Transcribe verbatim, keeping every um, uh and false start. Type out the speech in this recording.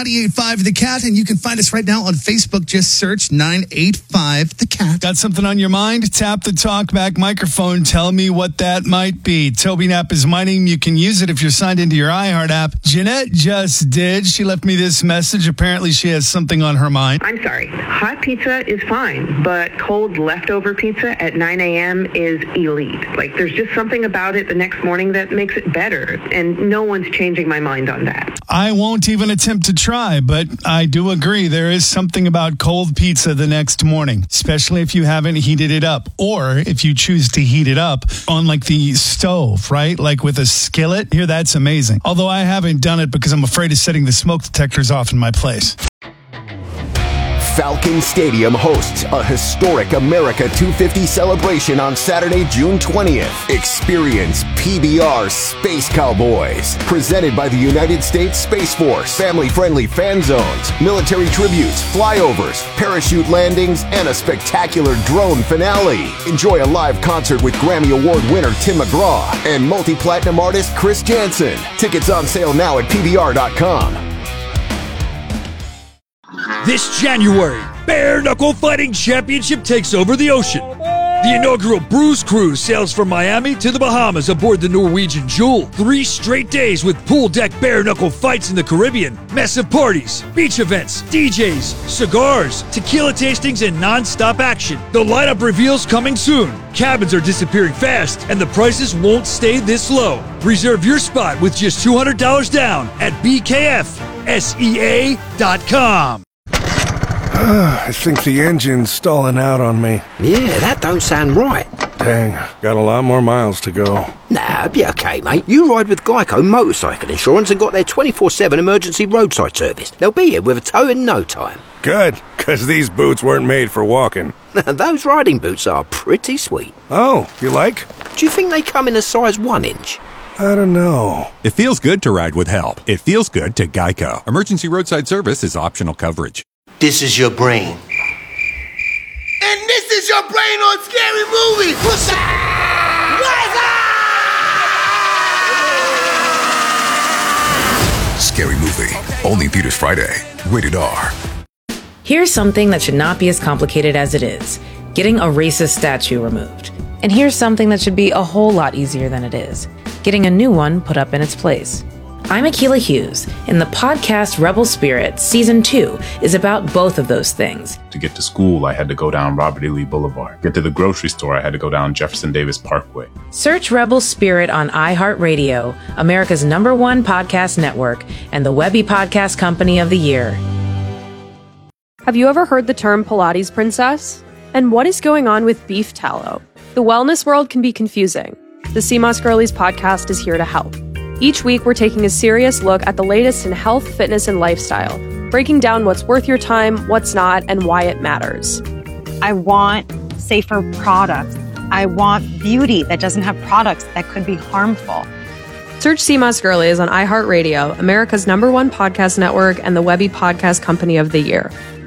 ninety-eight point five The Cat, and you can find us right now on Facebook. Just search nine eight five The Cat. Got something on your mind? Tap the talkback microphone. Tell me what that might be. Toby Knapp is my name. You can use it if you're signed into your iHeart app. Jeanette just did. She left me this message. Apparently she has something on her mind. I'm sorry. Hot pizza is fine, but cold leftover pizza at nine a.m. is elite. Like, there's just something about it the next morning that makes it better, and no one's changing my mind on that. I won't even attempt to try, but I do agree there is something about cold pizza the next morning, especially if you haven't heated it up, or if you choose to heat it up on like the stove, right? Like with a skillet. Here, that's amazing. Although I haven't done it because I'm afraid of setting the smoke detectors off in my place. Falcon Stadium hosts a historic America two fifty celebration on Saturday, June twentieth. Experience P B R Space Cowboys, presented by the United States Space Force. Family-friendly fan zones, military tributes, flyovers, parachute landings, and a spectacular drone finale. Enjoy a live concert with Grammy Award winner Tim McGraw and multi-platinum artist Chris Jansen. Tickets on sale now at P B R dot com. This January, Bare Knuckle Fighting Championship takes over the ocean. The inaugural Bruise Cruise sails from Miami to the Bahamas aboard the Norwegian Jewel. Three straight days with pool deck bare knuckle fights in the Caribbean, massive parties, beach events, D Js, cigars, tequila tastings, and non-stop action. The lineup reveals coming soon. Cabins are disappearing fast, and the prices won't stay this low. Reserve your spot with just two hundred dollars down at B K F S E A dot com. I think the engine's stalling out on me. Yeah, that don't sound right. Dang, got a lot more miles to go. Nah, be okay, mate. You ride with Geico Motorcycle Insurance and got their twenty-four seven emergency roadside service. They'll be here with a tow in no time. Good, because these boots weren't made for walking. Those riding boots are pretty sweet. Oh, you like? Do you think they come in a size one inch? I don't know. It feels good to ride with help. It feels good to Geico. Emergency roadside service is optional coverage. This is your brain. And this is your brain on Scary Movie. What's up? What's up? Scary Movie. Only in theaters Friday. Rated R. Here's something that should not be as complicated as it is. Getting a racist statue removed. And here's something that should be a whole lot easier than it is. Getting a new one put up in its place. I'm Akilah Hughes, and the podcast Rebel Spirit Season two is about both of those things. To get to school, I had to go down Robert E. Lee Boulevard. Get to the grocery store, I had to go down Jefferson Davis Parkway. Search Rebel Spirit on iHeartRadio, America's number one podcast network, and the Webby Podcast Company of the Year. Have you ever heard the term Pilates Princess? And what is going on with beef tallow? The wellness world can be confusing. The C M O S Girlies podcast is here to help. Each week, we're taking a serious look at the latest in health, fitness, and lifestyle, breaking down what's worth your time, what's not, and why it matters. I want safer products. I want beauty that doesn't have products that could be harmful. Search C M O S Girlies on iHeartRadio, America's number one podcast network, and the Webby Podcast Company of the Year.